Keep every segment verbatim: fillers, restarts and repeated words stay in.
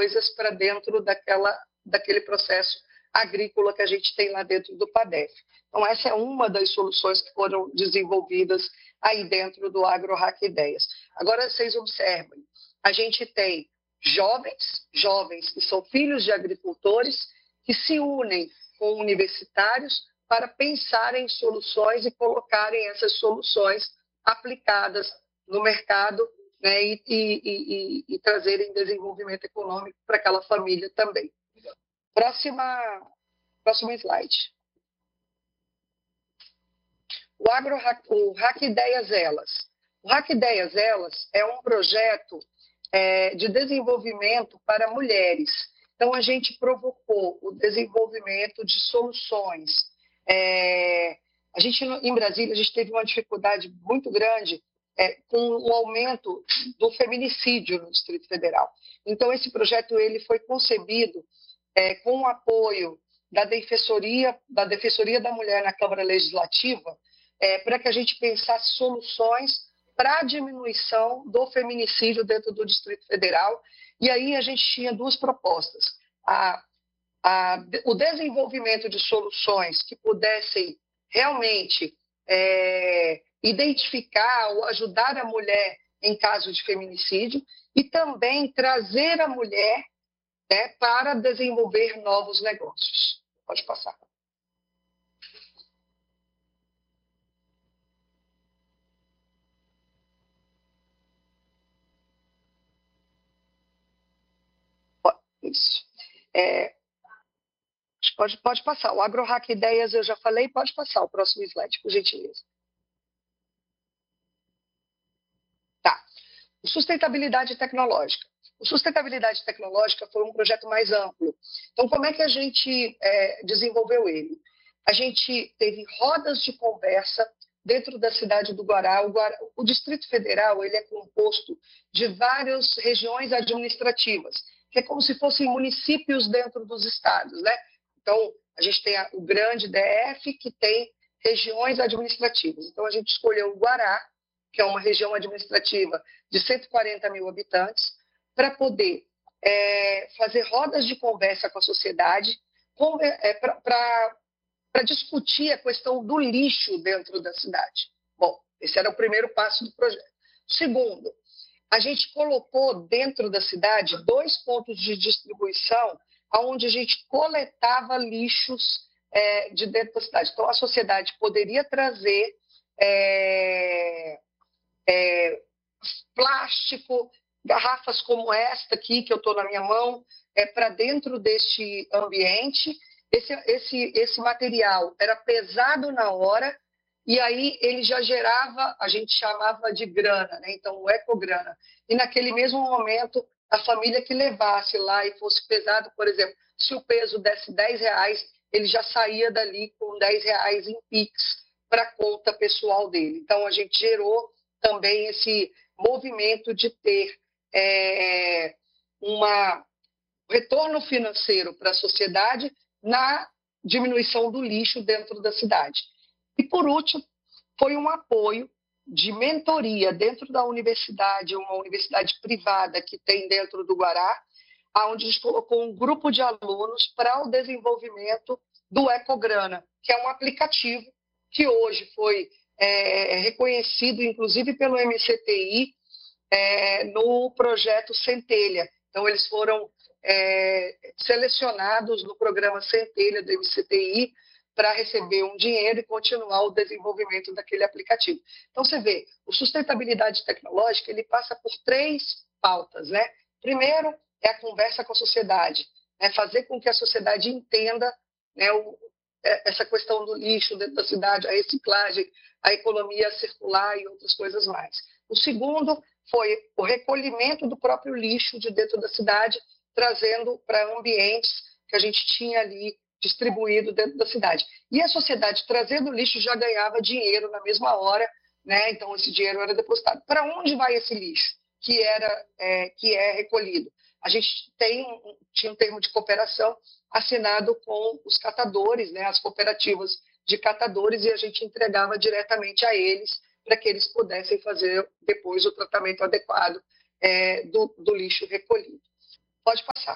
coisas para dentro daquela, daquele processo agrícola que a gente tem lá dentro do PADEF. Então, essa é uma das soluções que foram desenvolvidas aí dentro do AgroHack Ideias. Agora, vocês observem, a gente tem jovens, jovens que são filhos de agricultores, que se unem com universitários para pensarem em soluções e colocarem essas soluções aplicadas no mercado, né, e, e, e, e trazerem desenvolvimento econômico para aquela família também. Próxima, próximo slide. O AgroHack, o Hack Ideias Elas. O Hack Ideias Elas é um projeto é, de desenvolvimento para mulheres. Então, a gente provocou o desenvolvimento de soluções. É, a gente, em Brasília, a gente teve uma dificuldade muito grande é, com o aumento do feminicídio no Distrito Federal. Então, esse projeto ele foi concebido é, com o apoio da Defensoria, da Defensoria da Mulher na Câmara Legislativa, é, para que a gente pensasse soluções para a diminuição do feminicídio dentro do Distrito Federal. E aí a gente tinha duas propostas. A, a, o desenvolvimento de soluções que pudessem realmente é, identificar ou ajudar a mulher em caso de feminicídio e também trazer a mulher, né, para desenvolver novos negócios. Pode passar. Isso. É, pode, pode passar. O AgroHack Ideias eu já falei, pode passar o próximo slide, por gentileza. Tá. Sustentabilidade tecnológica. O Sustentabilidade Tecnológica foi um projeto mais amplo. Então, como é que a gente é, desenvolveu ele? A gente teve rodas de conversa dentro da cidade do Guará. O, Guará, o Distrito Federal ele é composto de várias regiões administrativas, que é como se fossem municípios dentro dos estados, né? Então, a gente tem a, o grande D F, que tem regiões administrativas. Então, a gente escolheu o Guará, que é uma região administrativa de cento e quarenta mil habitantes, para poder é, fazer rodas de conversa com a sociedade, é, para discutir a questão do lixo dentro da cidade. Bom, esse era o primeiro passo do projeto. Segundo, a gente colocou dentro da cidade dois pontos de distribuição onde a gente coletava lixos é, de dentro da cidade. Então, a sociedade poderia trazer é, é, plástico, garrafas como esta aqui, que eu estou na minha mão, é, para dentro deste ambiente. Esse, esse, esse material era pesado na hora, e aí ele já gerava, a gente chamava de grana, né? Então o ecograna. E naquele mesmo momento, a família que levasse lá e fosse pesado, por exemplo, se o peso desse dez reais, ele já saía dali com dez reais em Pix para a conta pessoal dele. Então a gente gerou também esse movimento de ter é, uma retorno financeiro para a sociedade na diminuição do lixo dentro da cidade. E, por último, foi um apoio de mentoria dentro da universidade, uma universidade privada que tem dentro do Guará, onde a gente colocou um grupo de alunos para o desenvolvimento do Ecograna, que é um aplicativo que hoje foi é, reconhecido, inclusive, pelo M C T I, é, no projeto Centelha. Então, eles foram é, selecionados no programa Centelha do M C T I para receber um dinheiro e continuar o desenvolvimento daquele aplicativo. Então, você vê, o Sustentabilidade Tecnológica ele passa por três pautas, né? Primeiro, é a conversa com a sociedade, né? Fazer com que a sociedade entenda, né, o, essa questão do lixo dentro da cidade, a reciclagem, a economia circular e outras coisas mais. O segundo foi o recolhimento do próprio lixo de dentro da cidade, trazendo para ambientes que a gente tinha ali distribuído dentro da cidade. E a sociedade, trazendo lixo, já ganhava dinheiro na mesma hora, né? Então esse dinheiro era depositado. Para onde vai esse lixo que, era, é, que é recolhido? A gente tem, tinha um termo de cooperação assinado com os catadores, né? As cooperativas de catadores, e a gente entregava diretamente a eles para que eles pudessem fazer depois o tratamento adequado é, do, do lixo recolhido. Pode passar.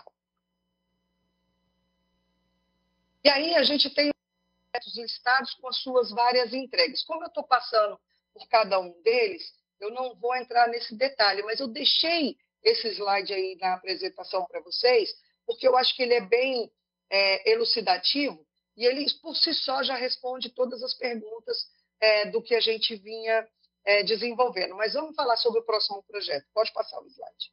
E aí a gente tem os listados com as suas várias entregas. Como eu estou passando por cada um deles, eu não vou entrar nesse detalhe, mas eu deixei esse slide aí na apresentação para vocês, porque eu acho que ele é bem é, elucidativo e ele, por si só, já responde todas as perguntas é, do que a gente vinha é, desenvolvendo. Mas vamos falar sobre o próximo projeto. Pode passar o slide.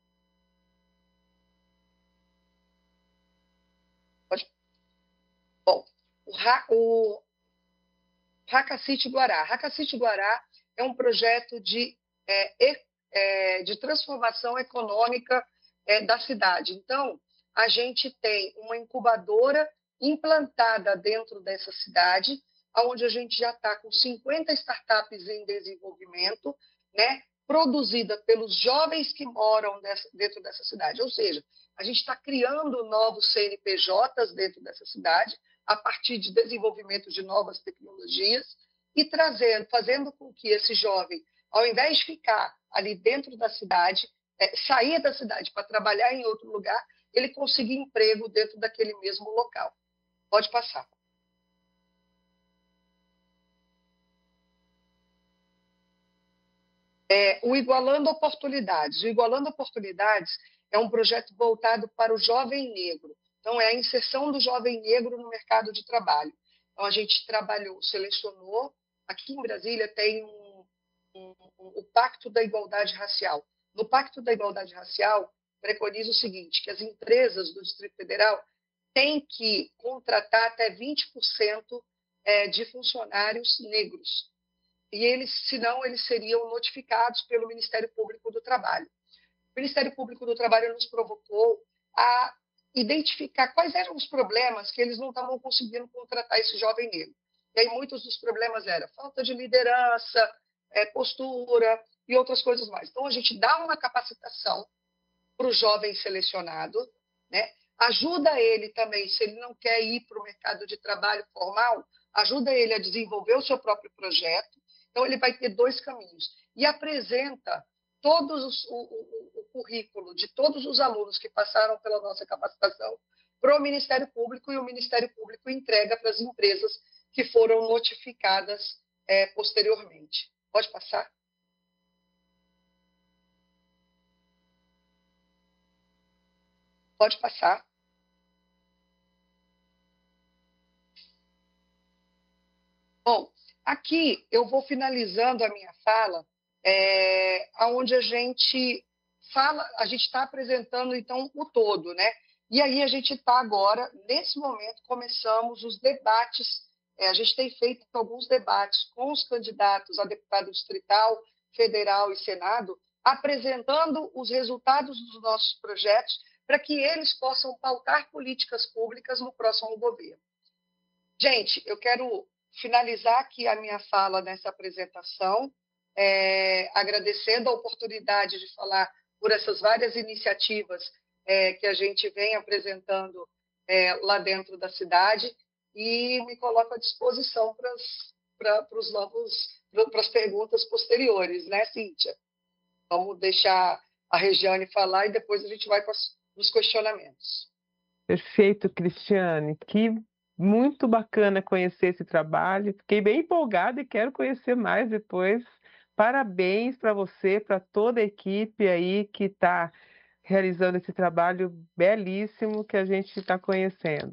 Pode. Bom, o, o Hakacity Guará. Hakacity Guará é um projeto de, é, é, de transformação econômica é, da cidade. Então, a gente tem uma incubadora implantada dentro dessa cidade, onde a gente já está com cinquenta startups em desenvolvimento, né, produzida pelos jovens que moram dessa, dentro dessa cidade. Ou seja, a gente está criando novos C N P Js dentro dessa cidade, a partir de desenvolvimento de novas tecnologias, e trazendo, fazendo com que esse jovem, ao invés de ficar ali dentro da cidade, é, sair da cidade para trabalhar em outro lugar, ele consiga emprego dentro daquele mesmo local. Pode passar. É, o Igualando Oportunidades. O Igualando Oportunidades é um projeto voltado para o jovem negro. Então, é a inserção do jovem negro no mercado de trabalho. Então, a gente trabalhou, selecionou. Aqui em Brasília tem um, um, um, o Pacto da Igualdade Racial. No Pacto da Igualdade Racial, preconiza o seguinte, que as empresas do Distrito Federal têm que contratar até vinte por cento de funcionários negros. E eles, senão, eles seriam notificados pelo Ministério Público do Trabalho. O Ministério Público do Trabalho nos provocou a identificar quais eram os problemas que eles não estavam conseguindo contratar esse jovem negro. E aí muitos dos problemas eram falta de liderança, é, postura e outras coisas mais. Então, a gente dá uma capacitação para o jovem selecionado, né? Ajuda ele também, se ele não quer ir para o mercado de trabalho formal, ajuda ele a desenvolver o seu próprio projeto. Então, ele vai ter dois caminhos. E apresenta todos os, o, o, o currículo de todos os alunos que passaram pela nossa capacitação para o Ministério Público, e o Ministério Público entrega para as empresas que foram notificadas é, posteriormente. Pode passar? Pode passar. Bom, aqui eu vou finalizando a minha fala, é, onde a gente fala, a gente está apresentando então o todo, né? E aí a gente está agora, nesse momento, começamos os debates. É, a gente tem feito alguns debates com os candidatos a deputado distrital, federal e Senado, apresentando os resultados dos nossos projetos para que eles possam pautar políticas públicas no próximo governo. Gente, eu quero finalizar aqui a minha fala nessa apresentação, é, agradecendo a oportunidade de falar por essas várias iniciativas é, que a gente vem apresentando é, lá dentro da cidade, e me coloco à disposição para os novos, para as perguntas posteriores, né, Cíntia? Vamos deixar a Regiane falar e depois a gente vai para os questionamentos. Perfeito, Cristiane. Que muito bacana conhecer esse trabalho. Fiquei bem empolgada e quero conhecer mais depois. Parabéns para você, para toda a equipe aí que está realizando esse trabalho belíssimo que a gente está conhecendo.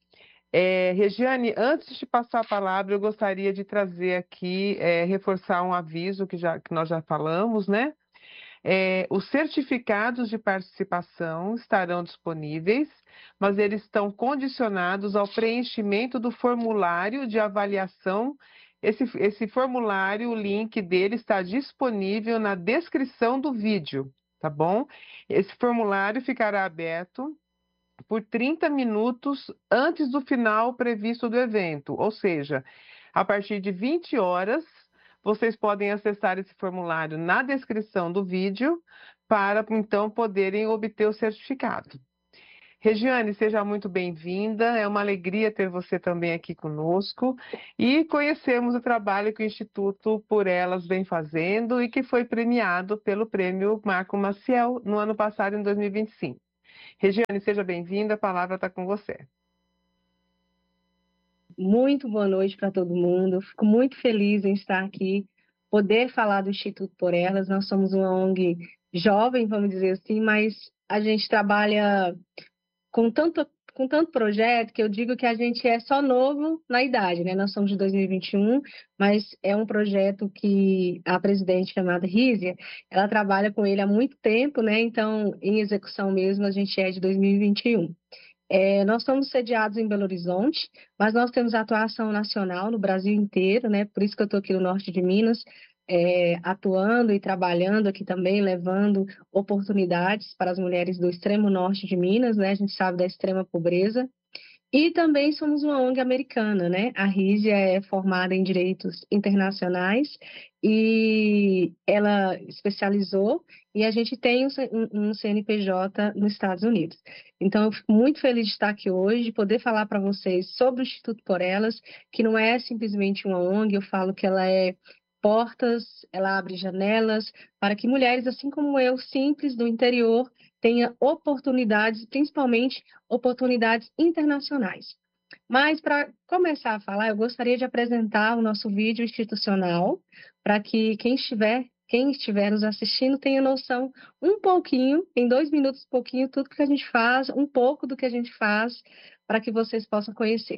É, Regiane, antes de passar a palavra, eu gostaria de trazer aqui, é, reforçar um aviso que, já, que nós já falamos, né? É, os certificados de participação estarão disponíveis, mas eles estão condicionados ao preenchimento do formulário de avaliação. Esse, esse formulário, o link dele está disponível na descrição do vídeo, tá bom? Esse formulário ficará aberto por trinta minutos antes do final previsto do evento, ou seja, a partir de vinte horas, vocês podem acessar esse formulário na descrição do vídeo para, então, poderem obter o certificado. Regiane, seja muito bem-vinda, é uma alegria ter você também aqui conosco e conhecermos o trabalho que o Instituto Por Elas vem fazendo e que foi premiado pelo Prêmio Marco Maciel no ano passado, em dois mil e vinte e cinco. Regiane, seja bem-vinda, a palavra está com você. Muito boa noite para todo mundo. Fico muito feliz em estar aqui, poder falar do Instituto Por Elas. Nós somos uma O N G jovem, vamos dizer assim, mas a gente trabalha com tanto, com tanto projeto que eu digo que a gente é só novo na idade, né? Nós somos de dois mil e vinte e um, mas é um projeto que a presidente chamada Rízia, ela trabalha com ele há muito tempo, né? Então, em execução mesmo, a gente é de dois mil e vinte e um. É, nós estamos sediados em Belo Horizonte, mas nós temos atuação nacional no Brasil inteiro, né? Por isso que eu estou aqui no norte de Minas, é, atuando e trabalhando aqui também, levando oportunidades para as mulheres do extremo norte de Minas, né? A gente sabe da extrema pobreza. E também somos uma O N G americana, né? A Rízia é formada em direitos internacionais e ela especializou e a gente tem um C N P J nos Estados Unidos. Então, eu fico muito feliz de estar aqui hoje, poder falar para vocês sobre o Instituto Por Elas, que não é simplesmente uma O N G, eu falo que ela é portas, ela abre janelas para que mulheres, assim como eu, simples do interior, tenha oportunidades, principalmente oportunidades internacionais. Mas, para começar a falar, eu gostaria de apresentar o nosso vídeo institucional, para que quem estiver, quem estiver nos assistindo tenha noção um pouquinho, em dois minutos, um pouquinho, tudo que a gente faz, um pouco do que a gente faz, para que vocês possam conhecer.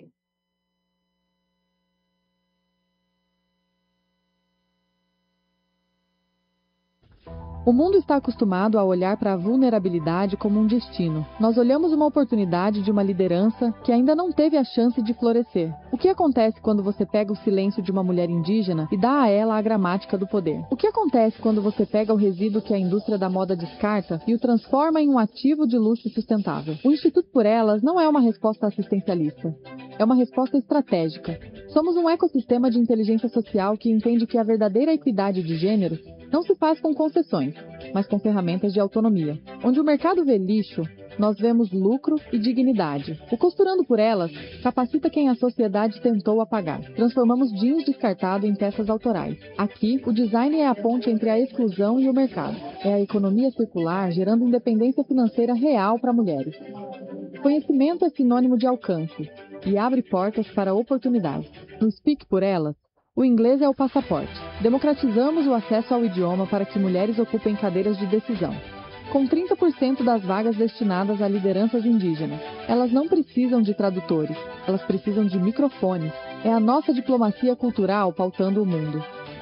O mundo está acostumado a olhar para a vulnerabilidade como um destino. Nós olhamos uma oportunidade de uma liderança que ainda não teve a chance de florescer. O que acontece quando você pega o silêncio de uma mulher indígena e dá a ela a gramática do poder? O que acontece quando você pega o resíduo que a indústria da moda descarta e o transforma em um ativo de luxo sustentável? O Instituto Por Elas não é uma resposta assistencialista. É uma resposta estratégica. Somos um ecossistema de inteligência social que entende que a verdadeira equidade de gênero não se faz com concessões, mas com ferramentas de autonomia. Onde o mercado vê lixo, nós vemos lucro e dignidade. O Costurando Por Elas capacita quem a sociedade tentou apagar. Transformamos jeans descartado em peças autorais. Aqui, o design é a ponte entre a exclusão e o mercado. É a economia circular gerando independência financeira real para mulheres. Conhecimento é sinônimo de alcance e abre portas para oportunidades. No Speak Por Elas, o inglês é o passaporte. Democratizamos o acesso ao idioma para que mulheres ocupem cadeiras de decisão. Com trinta por cento das vagas destinadas a lideranças indígenas, elas não precisam de tradutores, elas precisam de microfones. É a nossa diplomacia cultural pautando o mundo.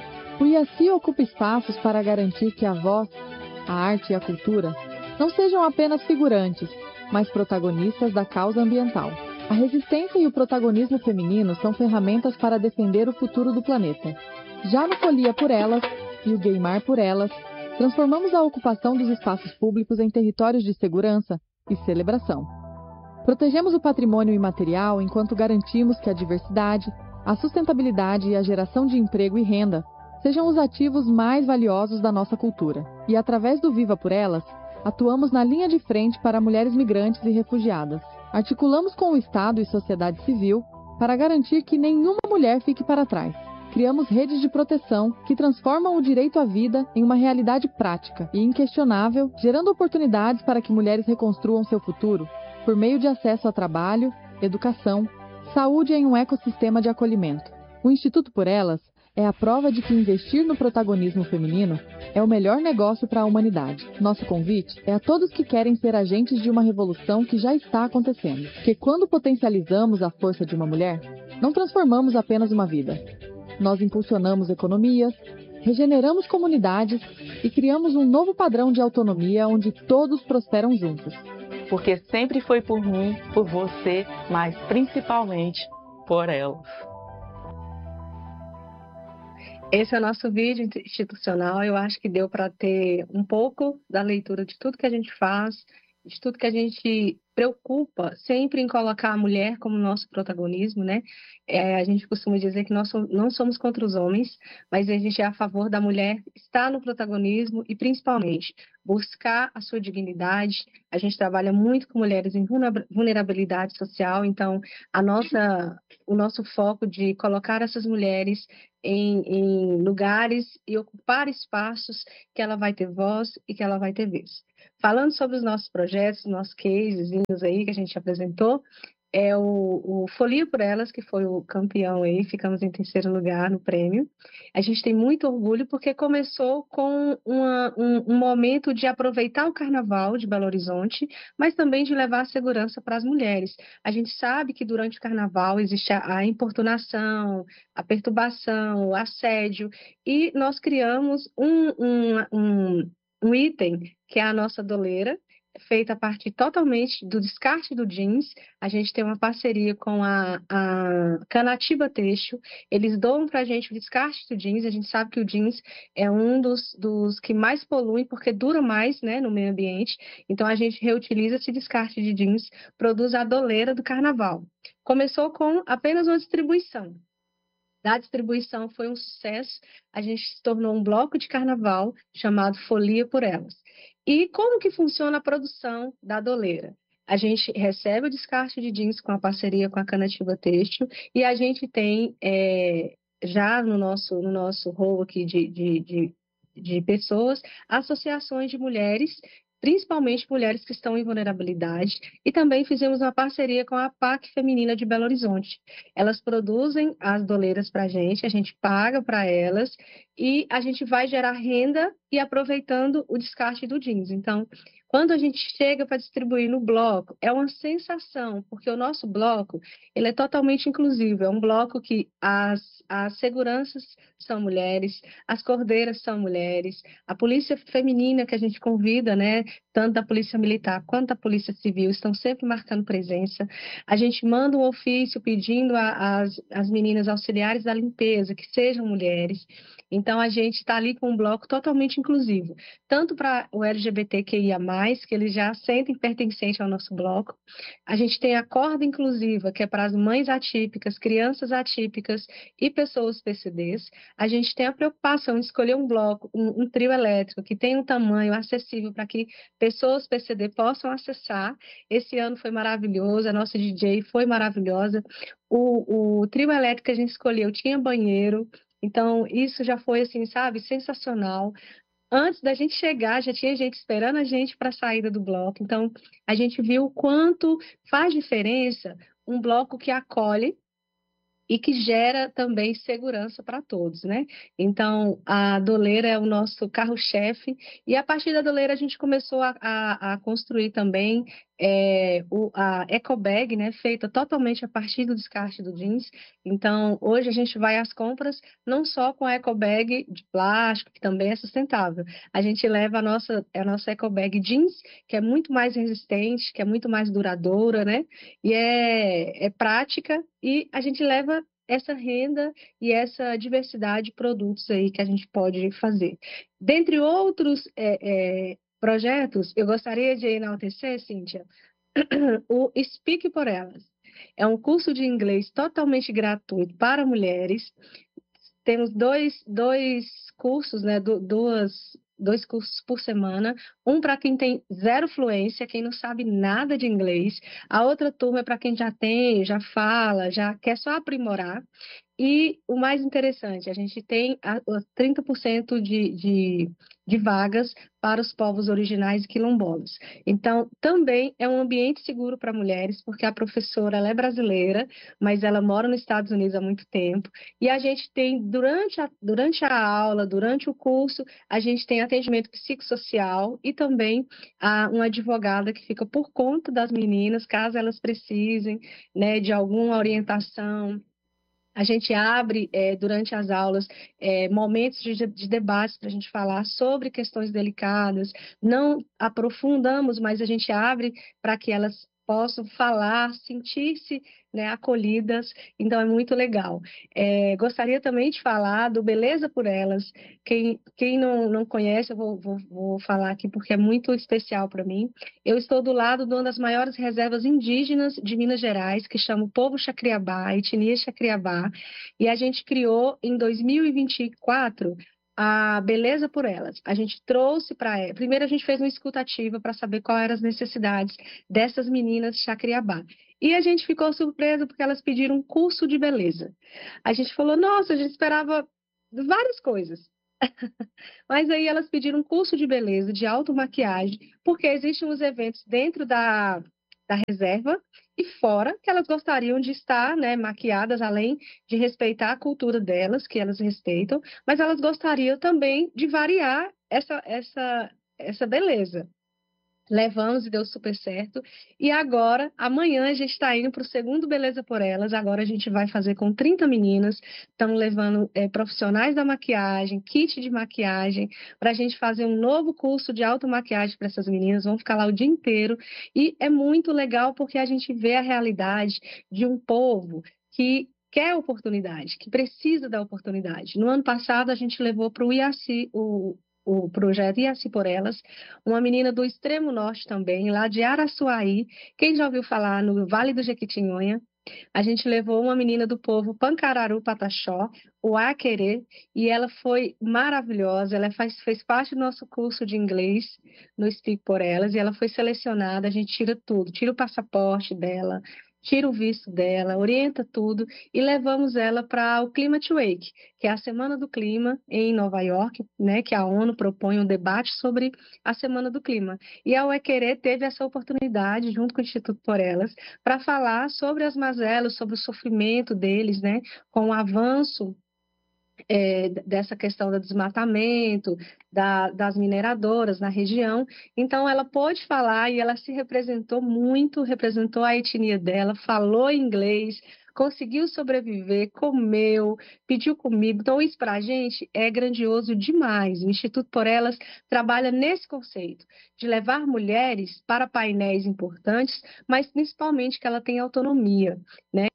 O I A C I ocupa espaços para garantir que a voz, a arte e a cultura não sejam apenas figurantes, mas protagonistas da causa ambiental. A resistência e o protagonismo feminino são ferramentas para defender o futuro do planeta. Já no Folia Por Elas e o Gaymar Por Elas, transformamos a ocupação dos espaços públicos em territórios de segurança e celebração. Protegemos o patrimônio imaterial enquanto garantimos que a diversidade, a sustentabilidade e a geração de emprego e renda sejam os ativos mais valiosos da nossa cultura. E através do Viva Por Elas, atuamos na linha de frente para mulheres migrantes e refugiadas. Articulamos com o Estado e sociedade civil para garantir que nenhuma mulher fique para trás. Criamos redes de proteção que transformam o direito à vida em uma realidade prática e inquestionável, gerando oportunidades para que mulheres reconstruam seu futuro por meio de acesso a trabalho, educação, saúde em um ecossistema de acolhimento. O Instituto Por Elas é a prova de que investir no protagonismo feminino é o melhor negócio para a humanidade. Nosso convite é a todos que querem ser agentes de uma revolução que já está acontecendo. Porque quando potencializamos a força de uma mulher, não transformamos apenas uma vida. Nós impulsionamos economias, regeneramos comunidades e criamos um novo padrão de autonomia onde todos prosperam juntos. Porque sempre foi por mim, por você, mas principalmente por elas. Esse é o nosso vídeo institucional. Eu acho que deu para ter um pouco da leitura de tudo que a gente faz, de tudo que a gente preocupa sempre em colocar a mulher como nosso protagonismo, né? É, a gente costuma dizer que nós não somos contra os homens, mas a gente é a favor da mulher estar no protagonismo e, principalmente, buscar a sua dignidade. A gente trabalha muito com mulheres em vulnerabilidade social, então a nossa, o nosso foco de colocar essas mulheres em, em lugares e ocupar espaços que ela vai ter voz e que ela vai ter vez. Falando sobre os nossos projetos, nossos cases aí que a gente apresentou, é o, o Folia por Elas, que foi o campeão aí, ficamos em terceiro lugar no prêmio. A gente tem muito orgulho porque começou com uma, um, um momento de aproveitar o carnaval de Belo Horizonte, mas também de levar a segurança para as mulheres. A gente sabe que durante o carnaval existe a, a importunação, a perturbação, o assédio, e nós criamos um, um, um, um item que é a nossa doleira, feita a partir totalmente do descarte do jeans. A gente tem uma parceria com a, a Canatiba Têxtil. Eles doam para a gente o descarte do jeans. A gente sabe que o jeans é um dos, dos que mais polui, porque dura mais, né, no meio ambiente. Então, a gente reutiliza esse descarte de jeans, produz a doleira do carnaval. Começou com apenas uma distribuição. Da distribuição foi um sucesso. A gente se tornou um bloco de carnaval chamado Folia por Elas. E como que funciona a produção da doleira? A gente recebe o descarte de jeans com a parceria com a Canatiba Têxtil e a gente tem é, já no nosso, no nosso rol aqui de, de, de, de pessoas, associações de mulheres, principalmente mulheres que estão em vulnerabilidade, e também fizemos uma parceria com a P A C Feminina de Belo Horizonte. Elas produzem as doleiras para a gente, a gente paga para elas, e a gente vai gerar renda e aproveitando o descarte do jeans. Então, quando a gente chega para distribuir no bloco, é uma sensação, porque o nosso bloco ele é totalmente inclusivo, é um bloco que as, as seguranças são mulheres, as cordeiras são mulheres, a polícia feminina que a gente convida, né, tanto da polícia militar quanto da polícia civil, estão sempre marcando presença. A gente manda um ofício pedindo às as meninas auxiliares da limpeza que sejam mulheres. Então, a gente está ali com um bloco totalmente inclusivo, tanto para o L G B T Q I A mais, que eles já sentem pertencente ao nosso bloco. A gente tem a corda inclusiva, que é para as mães atípicas, crianças atípicas e pessoas P C Ds. A gente tem a preocupação de escolher um bloco, um, um trio elétrico, que tem um tamanho acessível para que pessoas P C D possam acessar. Esse ano foi maravilhoso, a nossa D J foi maravilhosa. O, o trio elétrico que a gente escolheu tinha banheiro. Então, isso já foi, assim, sabe, sensacional. Antes da gente chegar, já tinha gente esperando a gente para a saída do bloco. Então, a gente viu o quanto faz diferença um bloco que acolhe e que gera também segurança para todos, né? Então, a doleira é o nosso carro-chefe, e a partir da doleira a gente começou a, a, a construir também é, o, a ecobag, né? Feita totalmente a partir do descarte do jeans. Então, hoje a gente vai às compras não só com a ecobag de plástico, que também é sustentável, a gente leva a nossa, a nossa ecobag jeans, que é muito mais resistente, que é muito mais duradoura, né? E é, é prática, e a gente leva essa renda e essa diversidade de produtos aí que a gente pode fazer. Dentre outros é, é, projetos, eu gostaria de enaltecer, Cíntia, o Speak por Elas. É um curso de inglês totalmente gratuito para mulheres. Temos dois, dois cursos, né, duas, dois cursos por semana, um para quem tem zero fluência, quem não sabe nada de inglês, a outra turma é para quem já tem, já fala, já quer só aprimorar. E o mais interessante, a gente tem trinta por cento de, de, de vagas para os povos originais e quilombolas. Então, também é um ambiente seguro para mulheres, porque a professora ela é brasileira, mas ela mora nos Estados Unidos há muito tempo. E a gente tem, durante a, durante a aula, durante o curso, a gente tem atendimento psicossocial e também a, uma advogada que fica por conta das meninas, caso elas precisem, né, de alguma orientação. A gente abre, é, durante as aulas, é, momentos de, de debate para a gente falar sobre questões delicadas. Não aprofundamos, mas a gente abre para que elas possam falar, sentir-se, né, acolhidas, então é muito legal. É, gostaria também de falar do Beleza por Elas. Quem, quem não, não conhece, eu vou, vou, vou falar aqui porque é muito especial para mim. Eu estou do lado de uma das maiores reservas indígenas de Minas Gerais, que chama o Povo Chacriabá, a etnia Chacriabá, e a gente criou em dois mil e vinte e quatro a Beleza por Elas. A gente trouxe para... Primeiro a gente fez uma escutativa para saber quais eram as necessidades dessas meninas Chacriabá. E a gente ficou surpresa porque elas pediram um curso de beleza. A gente falou, nossa, a gente esperava várias coisas. Mas aí elas pediram um curso de beleza, de automaquiagem, porque existem os eventos dentro da, da reserva e fora, que elas gostariam de estar, né, maquiadas, além de respeitar a cultura delas, que elas respeitam, mas elas gostariam também de variar essa, essa, essa beleza. Levamos e deu super certo. E agora, amanhã, a gente está indo para o segundo Beleza por Elas. Agora a gente vai fazer com trinta meninas. Estamos levando é, profissionais da maquiagem, kit de maquiagem, para a gente fazer um novo curso de automaquiagem para essas meninas. Vão ficar lá o dia inteiro. E é muito legal porque a gente vê a realidade de um povo que quer oportunidade, que precisa da oportunidade. No ano passado, a gente levou para o I A C I, o o projeto Iaci por Elas, uma menina do extremo norte também, lá de Araçuaí. Quem já ouviu falar no Vale do Jequitinhonha? A gente levou uma menina do povo Pancararu Pataxó, o Aquerê, e ela foi maravilhosa. Ela faz, fez parte do nosso curso de inglês no Speak por Elas, e ela foi selecionada. A gente tira tudo, tira o passaporte dela, tira o visto dela, orienta tudo e levamos ela para o Climate Week, que é a Semana do Clima em Nova York, né, que a ONU propõe um debate sobre a Semana do Clima. E a U E Querer teve essa oportunidade, junto com o Instituto por Elas, para falar sobre as mazelas, sobre o sofrimento deles, né, com o avanço É, dessa questão do desmatamento, da, das mineradoras na região. Então, ela pôde falar e ela se representou muito, representou a etnia dela, falou inglês, conseguiu sobreviver, comeu, pediu comida. Então, isso para a gente é grandioso demais. O Instituto por Elas trabalha nesse conceito de levar mulheres para painéis importantes, mas principalmente que ela tenha autonomia, né?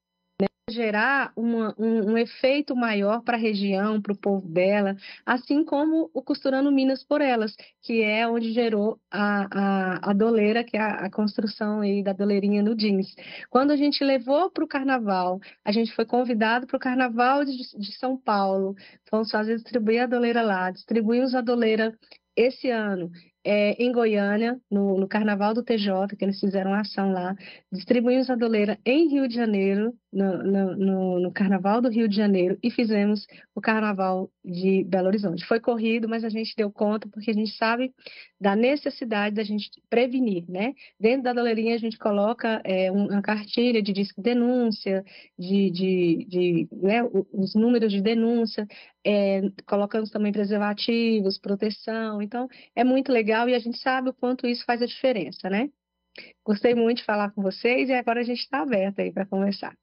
Gerar uma, um, um efeito maior para a região, para o povo dela, assim como o Costurando Minas por Elas, que é onde gerou a, a, a doleira, que é a, a construção aí da doleirinha no jeans. Quando a gente levou para o carnaval, a gente foi convidado para o carnaval de, de São Paulo, fomos fazer distribuir a doleira lá, distribuímos a doleira esse ano é, em Goiânia, no, no Carnaval do T J, que eles fizeram uma ação lá, distribuímos a doleira em Rio de Janeiro, no, no, no, no Carnaval do Rio de Janeiro, e fizemos o Carnaval de Belo Horizonte. Foi corrido, mas a gente deu conta, porque a gente sabe da necessidade da gente prevenir, né? Dentro da doleirinha a gente coloca é, uma cartilha de disque denúncia, de, de, de né, os números de denúncia, é, colocamos também preservativos, proteção, então é muito legal e a gente sabe o quanto isso faz a diferença, né? Gostei muito de falar com vocês e agora a gente está aberto aí para conversar.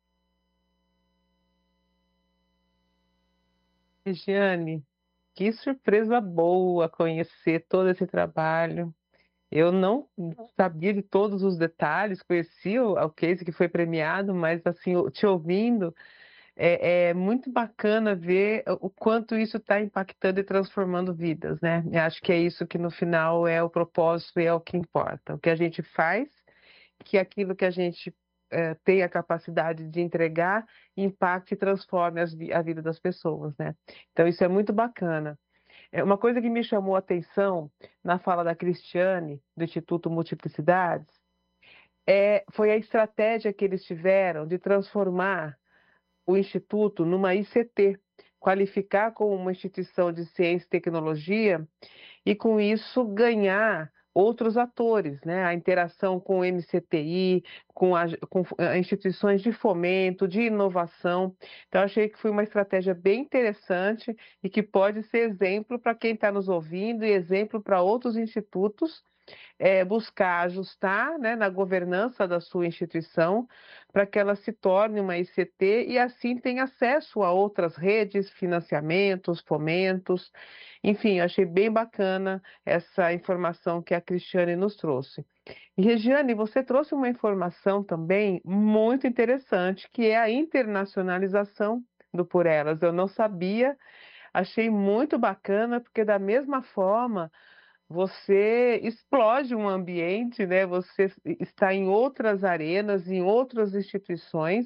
Regiane, que surpresa boa conhecer todo esse trabalho. Eu não sabia de todos os detalhes, conhecia o, o case que foi premiado, mas assim, te ouvindo, é, é muito bacana ver o quanto isso está impactando e transformando vidas, né? Eu acho que é isso que no final é o propósito e é o que importa. O que a gente faz, que aquilo que a gente é, tem a capacidade de entregar, impacte e transforme as, a vida das pessoas, né? Então isso é muito bacana. É uma coisa que me chamou a atenção na fala da Cristiane, do Instituto Multiplicidades, é, foi a estratégia que eles tiveram de transformar o Instituto numa I C T, qualificar como uma instituição de ciência e tecnologia e, com isso, ganhar outros atores, né? A interação com o M C T I, com, a, com instituições de fomento, de inovação. Então, achei que foi uma estratégia bem interessante e que pode ser exemplo para quem está nos ouvindo e exemplo para outros institutos é, buscar ajustar, né, na governança da sua instituição para que ela se torne uma I C T e assim tenha acesso a outras redes, financiamentos, fomentos. Enfim, eu achei bem bacana essa informação que a Cristiane nos trouxe. E, Regiane, você trouxe uma informação também muito interessante, que é a internacionalização do Por Elas. Eu não sabia, achei muito bacana, porque da mesma forma você explode um ambiente, né? Você está em outras arenas, em outras instituições,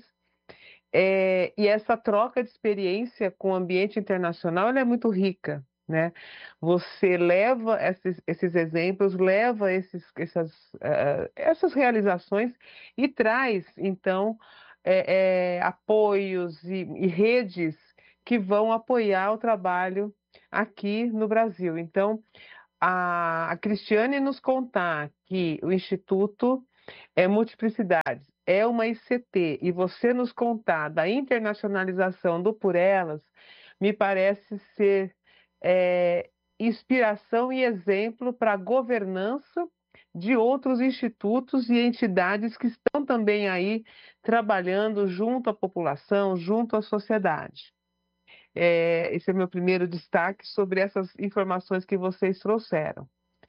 é, e essa troca de experiência com o ambiente internacional ela é muito rica, né? Você leva esses, esses exemplos, leva esses, essas, uh, essas realizações e traz, então, é, é, apoios e, e redes que vão apoiar o trabalho aqui no Brasil. Então, a, a Cristiane nos contar que o Instituto é Multiplicidades é uma I C T e você nos contar da internacionalização do Por Elas, me parece ser é, inspiração e exemplo para a governança de outros institutos e entidades que estão também aí trabalhando junto à população, junto à sociedade. É, esse é meu primeiro destaque sobre essas informações que vocês trouxeram.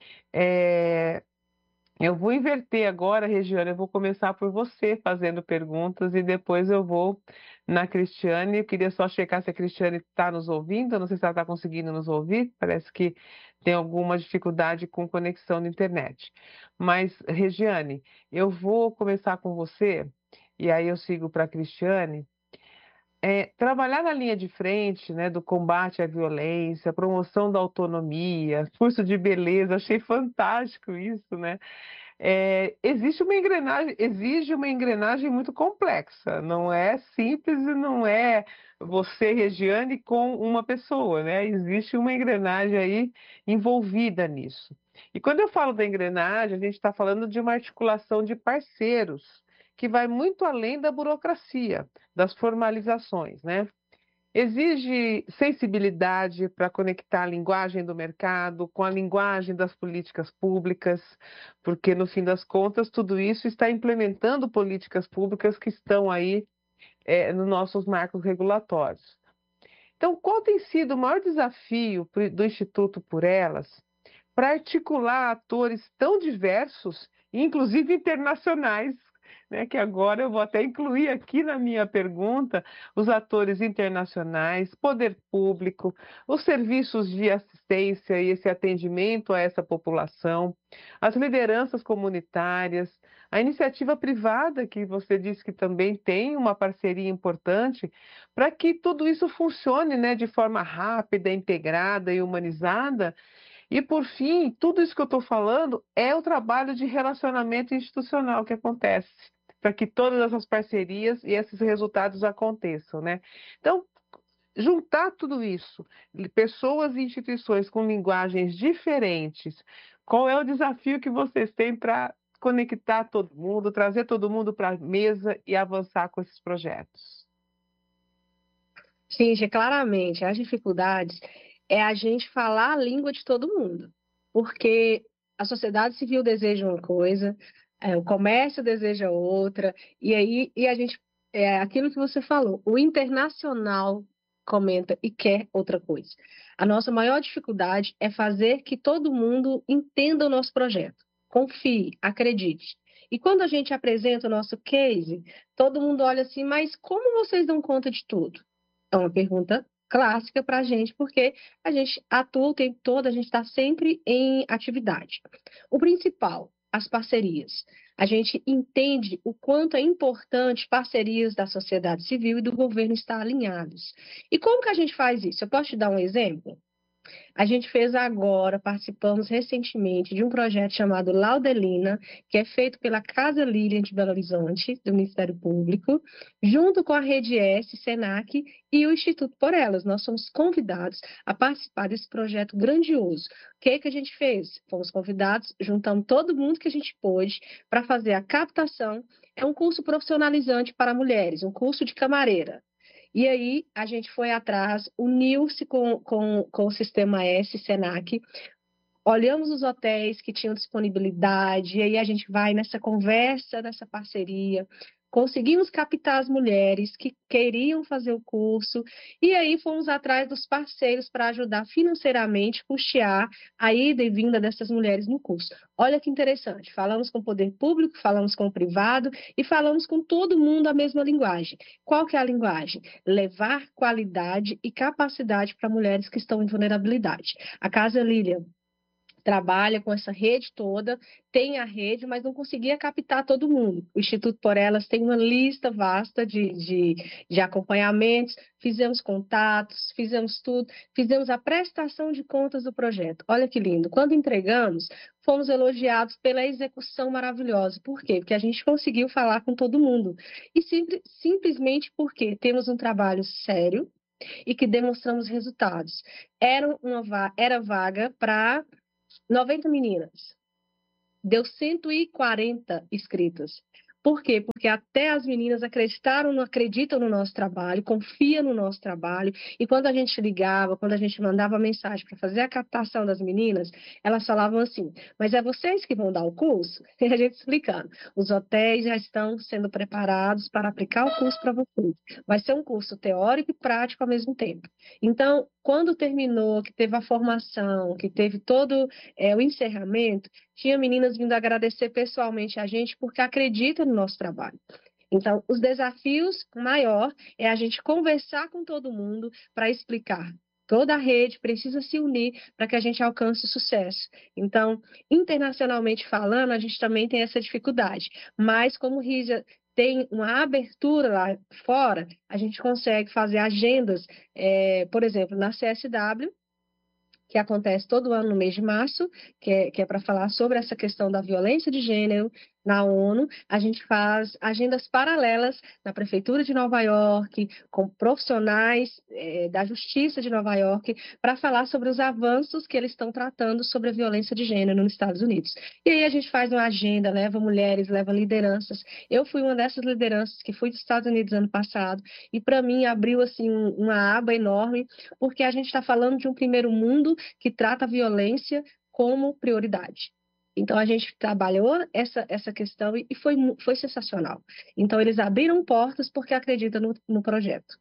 É, eu vou inverter agora, Regiane, eu vou começar por você fazendo perguntas e depois eu vou na Cristiane. Eu queria só checar se a Cristiane está nos ouvindo, eu não sei se ela está conseguindo nos ouvir, parece que tem alguma dificuldade com conexão na internet. Mas, Regiane, eu vou começar com você e aí eu sigo para a Cristiane. É, trabalhar na linha de frente, né, do combate à violência, promoção da autonomia, curso de beleza, achei fantástico isso, né? É, existe uma engrenagem, exige uma engrenagem muito complexa, não é simples e não é você, Regiane, com uma pessoa, né? Existe uma engrenagem aí envolvida nisso. E quando eu falo da engrenagem, a gente está falando de uma articulação de parceiros, que vai muito além da burocracia, das formalizações, né? Exige sensibilidade para conectar a linguagem do mercado com a linguagem das políticas públicas, porque, no fim das contas, tudo isso está implementando políticas públicas que estão aí é, nos nossos marcos regulatórios. Então, qual tem sido o maior desafio do Instituto Por Elas para articular atores tão diversos, inclusive internacionais, né, que agora eu vou até incluir aqui na minha pergunta os atores internacionais, poder público, os serviços de assistência e esse atendimento a essa população, as lideranças comunitárias, a iniciativa privada, que você disse que também tem uma parceria importante, para que tudo isso funcione, né, de forma rápida, integrada e humanizada. E, por fim, tudo isso que eu estou falando é o trabalho de relacionamento institucional que acontece, para que todas essas parcerias e esses resultados aconteçam, né? Então, juntar tudo isso, pessoas e instituições com linguagens diferentes, qual é o desafio que vocês têm para conectar todo mundo, trazer todo mundo para a mesa e avançar com esses projetos? Sim, claramente, as dificuldades é a gente falar a língua de todo mundo, porque a sociedade civil deseja uma coisa, é, o comércio deseja outra, e aí e a gente, é aquilo que você falou, o internacional comenta e quer outra coisa. A nossa maior dificuldade é fazer que todo mundo entenda o nosso projeto, confie, acredite. E quando a gente apresenta o nosso case, todo mundo olha assim, mas como vocês dão conta de tudo? É uma pergunta clássica para a gente, porque a gente atua o tempo todo, a gente está sempre em atividade. O principal, as parcerias. A gente entende o quanto é importante parcerias da sociedade civil e do governo estar alinhados. E como que a gente faz isso? Eu posso te dar um exemplo? A gente fez agora, participamos recentemente de um projeto chamado Laudelina, que é feito pela Casa Lilian de Belo Horizonte, do Ministério Público, junto com a Rede S, Senac e o Instituto Por Elas. Nós somos convidados a participar desse projeto grandioso. O que, que a gente fez? Fomos convidados, juntamos todo mundo que a gente pôde para fazer a captação. É um curso profissionalizante para mulheres, um curso de camareira. E aí a gente foi atrás, uniu-se com, com, com o Sistema S, Senac, olhamos os hotéis que tinham disponibilidade, e aí a gente vai nessa conversa, nessa parceria, conseguimos captar as mulheres que queriam fazer o curso, e aí fomos atrás dos parceiros para ajudar financeiramente, custear a ida e vinda dessas mulheres no curso. Olha que interessante, falamos com o poder público, falamos com o privado e falamos com todo mundo a mesma linguagem. Qual que é a linguagem? Levar qualidade e capacidade para mulheres que estão em vulnerabilidade. A Casa Lília trabalha com essa rede toda, tem a rede, mas não conseguia captar todo mundo. O Instituto Por Elas tem uma lista vasta de, de, de acompanhamentos, fizemos contatos, fizemos tudo, fizemos a prestação de contas do projeto. Olha que lindo. Quando entregamos, fomos elogiados pela execução maravilhosa. Por quê? Porque a gente conseguiu falar com todo mundo. E simples, simplesmente porque temos um trabalho sério e que demonstramos resultados. Era, uma, era vaga para noventa meninas. Deu cento e quarenta inscritas. Por quê? Porque até as meninas acreditaram, acreditam no nosso trabalho, confiam no nosso trabalho, e quando a gente ligava, quando a gente mandava mensagem para fazer a captação das meninas, elas falavam assim, mas é vocês que vão dar o curso? E a gente explicando, os hotéis já estão sendo preparados para aplicar o curso para vocês. Vai ser um curso teórico e prático ao mesmo tempo. Então, quando terminou, que teve a formação, que teve todo é, o encerramento, tinha meninas vindo agradecer pessoalmente a gente porque acreditam no nosso trabalho. Então, os desafios maior é a gente conversar com todo mundo para explicar. Toda a rede precisa se unir para que a gente alcance o sucesso. Então, internacionalmente falando, a gente também tem essa dificuldade. Mas, como Rígia tem uma abertura lá fora, a gente consegue fazer agendas, é, por exemplo, na C S W, que acontece todo ano no mês de março, que é, que é para falar sobre essa questão da violência de gênero na ONU. A gente faz agendas paralelas na Prefeitura de Nova York, com profissionais é, da Justiça de Nova York, para falar sobre os avanços que eles estão tratando sobre a violência de gênero nos Estados Unidos. E aí a gente faz uma agenda, leva mulheres, leva lideranças. Eu fui uma dessas lideranças que fui dos Estados Unidos ano passado, e para mim abriu assim uma aba enorme, porque a gente está falando de um primeiro mundo que trata a violência como prioridade. Então, a gente trabalhou essa, essa questão e foi, foi sensacional. Então, eles abriram portas porque acreditam no, no projeto.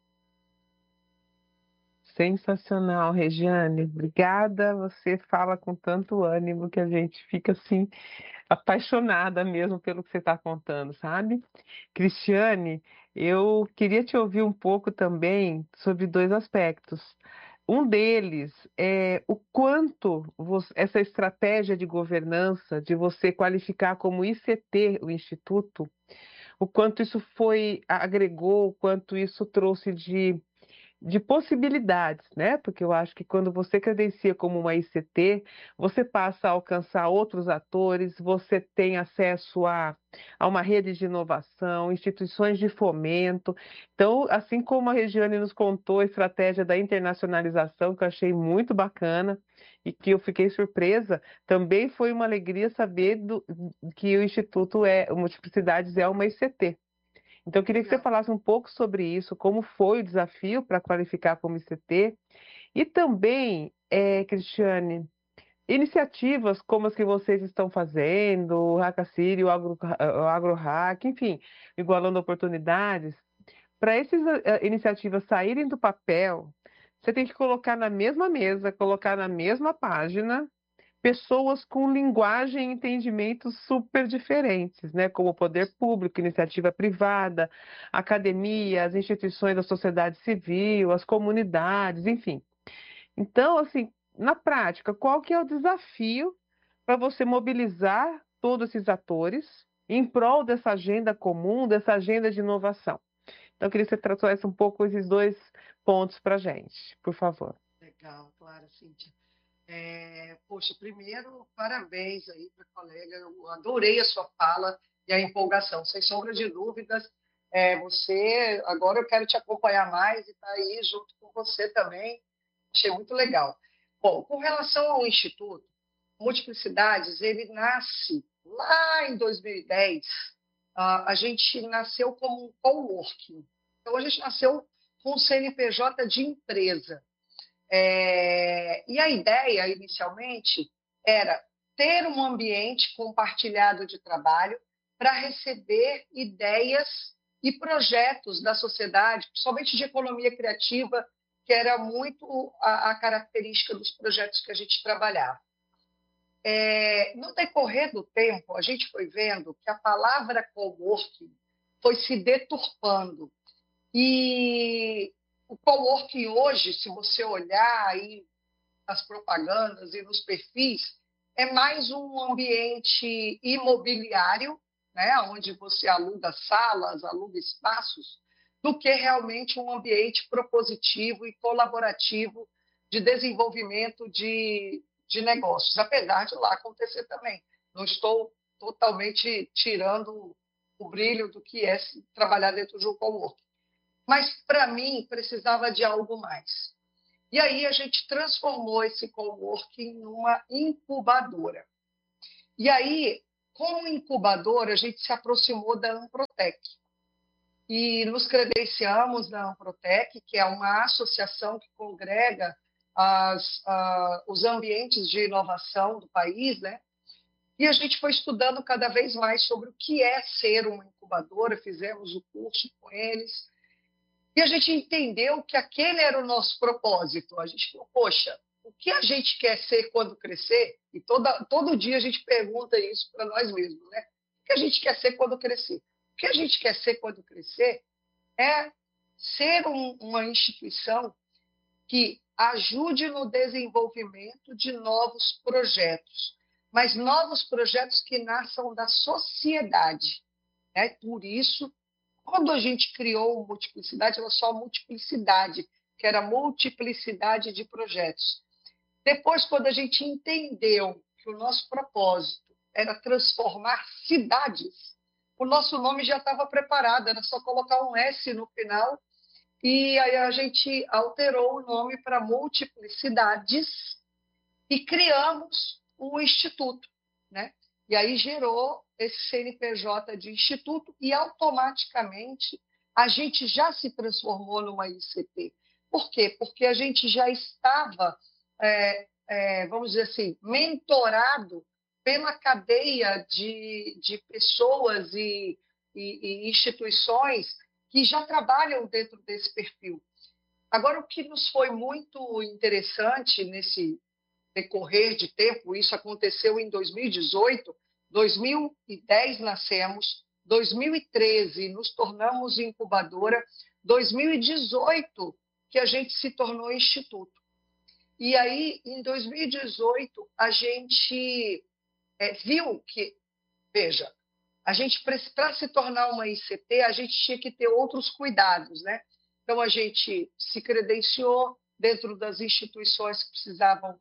Sensacional, Regiane. Obrigada. Você fala com tanto ânimo que a gente fica assim apaixonada mesmo pelo que você está contando, sabe? Cristiane, eu queria te ouvir um pouco também sobre dois aspectos. Um deles é o quanto você, essa estratégia de governança, de você qualificar como I C T o Instituto, o quanto isso foi, agregou, o quanto isso trouxe de de possibilidades, né? Porque eu acho que quando você credencia como uma I C T, você passa a alcançar outros atores, você tem acesso a, a uma rede de inovação, instituições de fomento. Então, assim como a Regiane nos contou a estratégia da internacionalização, que eu achei muito bacana e que eu fiquei surpresa, também foi uma alegria saber do, que o Instituto é, o Multiplicidades é uma I C T. Então, eu queria que você falasse um pouco sobre isso, como foi o desafio para qualificar como I C T, e também, é, Cristiane, iniciativas como as que vocês estão fazendo, o Hackaciri, o Agro, o AgroHack, enfim, igualando oportunidades, para essas uh, iniciativas saírem do papel, você tem que colocar na mesma mesa, colocar na mesma página, pessoas com linguagem e entendimentos super diferentes, né? Como o poder público, iniciativa privada, academia, as instituições da sociedade civil, as comunidades, enfim. Então, assim, na prática, qual que é o desafio para você mobilizar todos esses atores em prol dessa agenda comum, dessa agenda de inovação? Então, eu queria que você trouxesse um pouco esses dois pontos para a gente, por favor. Legal, claro, Cíntia. É, poxa, primeiro, parabéns aí para a colega, eu adorei a sua fala e a empolgação, sem sombra de dúvidas, é, você, agora eu quero te acompanhar mais e estar tá aí junto com você também, achei muito legal. Bom, com relação ao Instituto Multiplicidades, ele nasce lá em dois mil e dez, a, a gente nasceu como um coworking, então a gente nasceu com um C N P J de empresa. É, e a ideia, inicialmente, era ter um ambiente compartilhado de trabalho para receber ideias e projetos da sociedade, principalmente de economia criativa, que era muito a, a característica dos projetos que a gente trabalhava. É, no decorrer do tempo, a gente foi vendo que a palavra coworking foi se deturpando. E o coworking hoje, se você olhar aí nas propagandas e nos perfis, é mais um ambiente imobiliário, né, onde você aluga salas, aluga espaços, do que realmente um ambiente propositivo e colaborativo de desenvolvimento de, de negócios, apesar de lá acontecer também. Não estou totalmente tirando o brilho do que é trabalhar dentro de um coworking. Mas, para mim, precisava de algo mais. E aí a gente transformou esse coworking numa incubadora. E aí, como incubadora, a gente se aproximou da Amprotec. E nos credenciamos na Amprotec, que é uma associação que congrega as, uh, os ambientes de inovação do país, né? E a gente foi estudando cada vez mais sobre o que é ser uma incubadora, fizemos o curso com eles, e a gente entendeu que aquele era o nosso propósito. A gente falou, poxa, o que a gente quer ser quando crescer? E toda, todo dia a gente pergunta isso para nós mesmos, né? O que a gente quer ser quando crescer? O que a gente quer ser quando crescer é ser um, uma instituição que ajude no desenvolvimento de novos projetos, mas novos projetos que nasçam da sociedade. Né? Por isso, quando a gente criou o Multiplicidade, era só multiplicidade, que era multiplicidade de projetos. Depois, quando a gente entendeu que o nosso propósito era transformar cidades, o nosso nome já estava preparado, era só colocar um S no final, e aí a gente alterou o nome para Multiplicidades e criamos o Instituto, né? E aí gerou esse C N P J de Instituto e automaticamente a gente já se transformou numa I C T. Por quê? Porque a gente já estava, é, é, vamos dizer assim, mentorado pela cadeia de, de pessoas e, e, e instituições que já trabalham dentro desse perfil. Agora, o que nos foi muito interessante nesse decorrer de tempo, isso aconteceu em dois mil e dezoito, dois mil e dez nascemos, dois mil e treze nos tornamos incubadora, dois mil e dezoito que a gente se tornou instituto. E aí, em dois mil e dezoito, a gente é, viu que, veja, a gente, para se tornar uma I C T, a gente tinha que ter outros cuidados, né? Então, a gente se credenciou dentro das instituições que precisavam,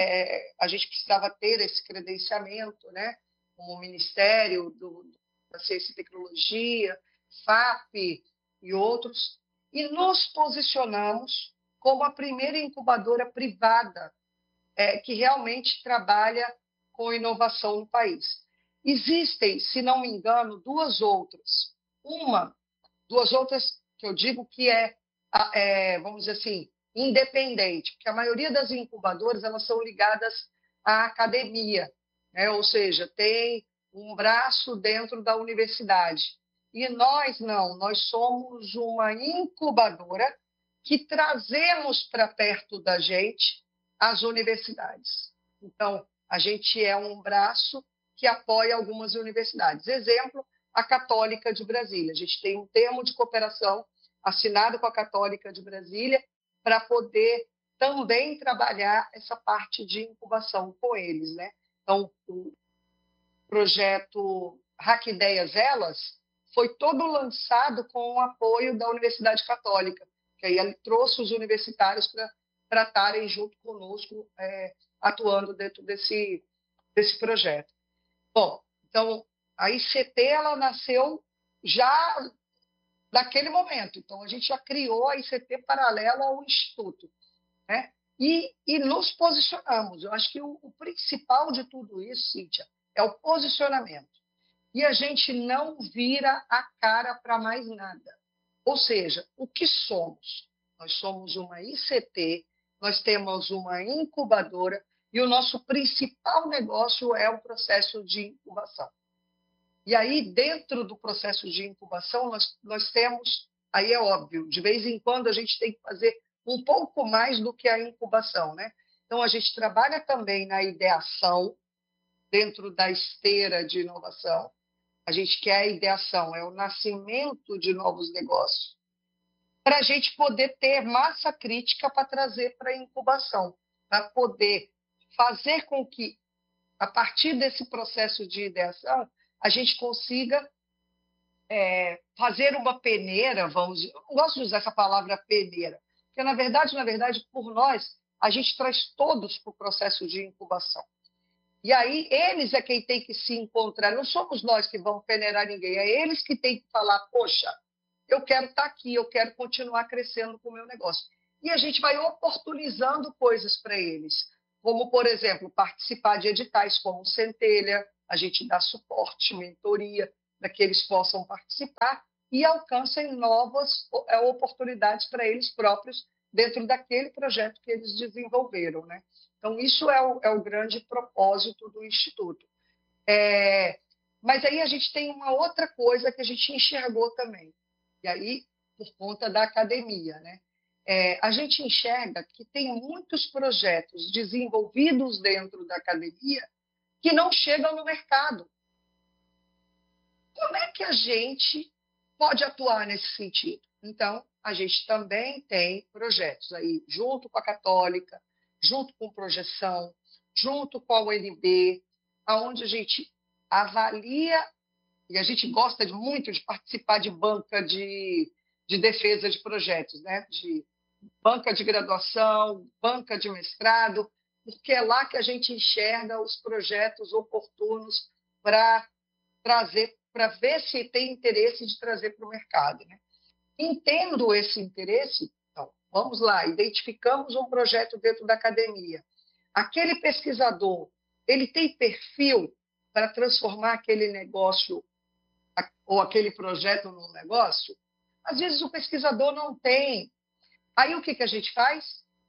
é, a gente precisava ter esse credenciamento, né? Como o Ministério do, da Ciência e Tecnologia, F A P e outros, e nos posicionamos como a primeira incubadora privada é, que realmente trabalha com inovação no país. Existem, se não me engano, duas outras. Uma, duas outras que eu digo que é, é, vamos dizer assim, independente, porque a maioria das incubadoras elas são ligadas à academia, né? Ou seja, tem um braço dentro da universidade. E nós não, nós somos uma incubadora que trazemos para perto da gente as universidades. Então, a gente é um braço que apoia algumas universidades. Exemplo, a Católica de Brasília. A gente tem um termo de cooperação assinado com a Católica de Brasília para poder também trabalhar essa parte de incubação com eles, né? Então, o projeto Hack Ideias Elas foi todo lançado com o apoio da Universidade Católica, que aí ele trouxe os universitários para estarem junto conosco, é, atuando dentro desse, desse projeto. Bom, então, a I C T ela nasceu já naquele momento. Então, a gente já criou a I C T paralela ao Instituto, né? E, e nos posicionamos. Eu acho que o, o principal de tudo isso, Cíntia, é o posicionamento. E a gente não vira a cara para mais nada. Ou seja, o que somos? Nós somos uma I C T nós temos uma incubadora e o nosso principal negócio é o processo de incubação. E aí, dentro do processo de incubação, nós, nós temos, aí é óbvio, de vez em quando a gente tem que fazer um pouco mais do que a incubação, né? Então, a gente trabalha também na ideação, dentro da esteira de inovação. A gente quer a ideação, é o nascimento de novos negócios, para a gente poder ter massa crítica para trazer para a incubação, para poder fazer com que, a partir desse processo de ideação, a gente consiga é, fazer uma peneira, vamos, eu não gosto de usar essa palavra peneira, porque, na verdade, na verdade, por nós, a gente traz todos para o processo de incubação. E aí, eles é quem tem que se encontrar, não somos nós que vamos peneirar ninguém, é eles que têm que falar, poxa, eu quero estar aqui, eu quero continuar crescendo com o meu negócio. E a gente vai oportunizando coisas para eles, como, por exemplo, participar de editais como o Centelha, a gente dá suporte, mentoria, para que eles possam participar e alcancem novas oportunidades para eles próprios dentro daquele projeto que eles desenvolveram, né? Então, isso é o, é o grande propósito do Instituto. É, mas aí a gente tem uma outra coisa que a gente enxergou também, e aí, por conta da academia, né? É, a gente enxerga que tem muitos projetos desenvolvidos dentro da academia que não chegam no mercado. Como é que a gente pode atuar nesse sentido? Então, a gente também tem projetos aí, junto com a Católica, junto com Projeção, junto com a U N B, onde a gente avalia, e a gente gosta de, muito de participar de banca de, de defesa de projetos, né? De banca de graduação, banca de mestrado, porque é lá que a gente enxerga os projetos oportunos para trazer, para ver se tem interesse de trazer para o mercado, né? Entendo esse interesse, então, vamos lá, identificamos um projeto dentro da academia. Aquele pesquisador, ele tem perfil para transformar aquele negócio ou aquele projeto num negócio? Às vezes o pesquisador não tem. Aí o que, que a gente faz?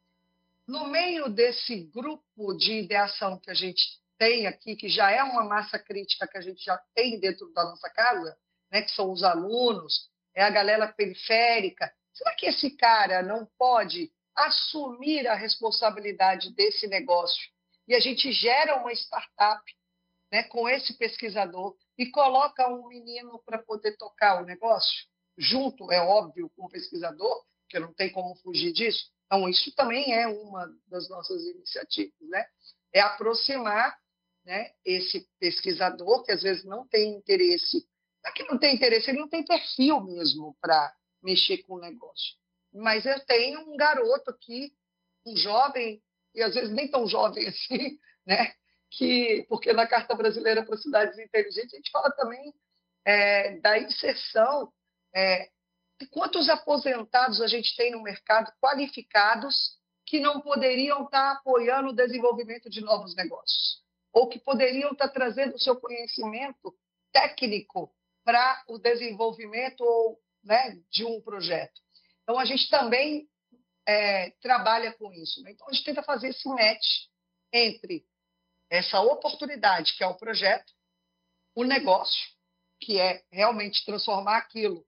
No meio desse grupo de ideação que a gente tem aqui, que já é uma massa crítica que a gente já tem dentro da nossa casa, né, que são os alunos, é a galera periférica, será que esse cara não pode assumir a responsabilidade desse negócio? E a gente gera uma startup, né, com esse pesquisador e coloca um menino para poder tocar o negócio, junto, é óbvio, com o pesquisador, que não tem como fugir disso. Então, isso também é uma das nossas iniciativas, né? É aproximar, né, esse pesquisador, que às vezes não tem interesse, não é que não tem interesse, ele não tem perfil mesmo para mexer com o negócio. Mas eu tenho um garoto aqui, um jovem, e às vezes nem tão jovem assim, né? Que, porque na Carta Brasileira para Cidades Inteligentes a gente fala também é, da inserção, é, de quantos aposentados a gente tem no mercado qualificados que não poderiam estar apoiando o desenvolvimento de novos negócios, ou que poderiam estar trazendo o seu conhecimento técnico para o desenvolvimento ou, né, de um projeto. Então, a gente também é, trabalha com isso, né? Então, a gente tenta fazer esse match entre essa oportunidade, que é o projeto, o negócio, que é realmente transformar aquilo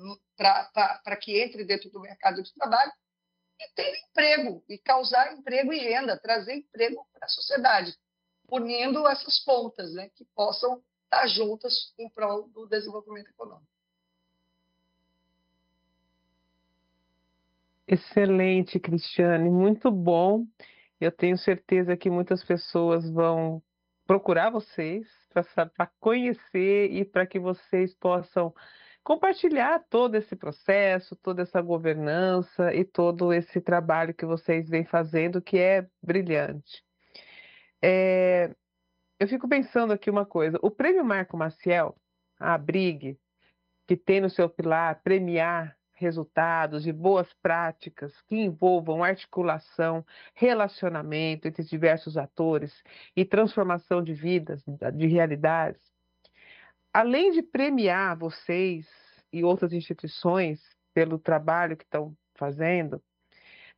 para que entre dentro do mercado de trabalho, e ter emprego, e causar emprego e renda, trazer emprego para a sociedade, unindo essas pontas, né, que possam estar juntas em prol do desenvolvimento econômico. Excelente, Cristiane, muito bom. Eu tenho certeza que muitas pessoas vão procurar vocês para conhecer e para que vocês possam compartilhar todo esse processo, toda essa governança e todo esse trabalho que vocês vêm fazendo, que é brilhante. É, eu fico pensando aqui uma coisa, o Prêmio Marco Maciel, a ABRIG, que tem no seu pilar premiar resultados de boas práticas que envolvam articulação, relacionamento entre diversos atores e transformação de vidas, de realidades. Além de premiar vocês e outras instituições pelo trabalho que estão fazendo,